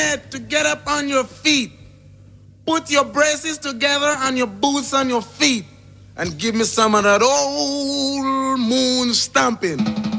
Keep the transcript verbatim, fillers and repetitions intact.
minute to get up on your feet. Put your braces together and your boots on your feet. And give me some of that old moon stomping.